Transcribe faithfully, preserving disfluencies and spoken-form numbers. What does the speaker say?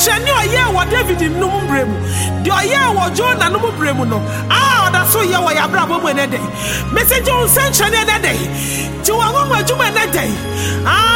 nsɛnkyerɛnne ɔyɛ wɔ David nnum bremu de ɔyɛ wɔ Jonah nnum bremu no ah ɔda so yɛ wɔ yabrabɔ mu ne dɛ message nsɛnkyerɛnne ne dɛ ti wɔn wɔn adwuma ne dɛ ah